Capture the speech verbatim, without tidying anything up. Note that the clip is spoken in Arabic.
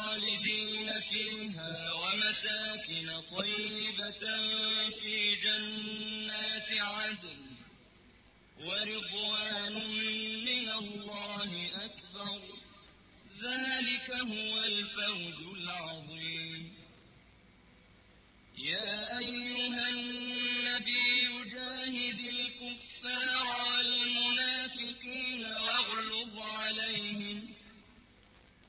خالدين فيها ومساكن طيبة في جنات عدن ورضوان من الله أكبر. ذلك هو الفوز العظيم. يا أيها النبي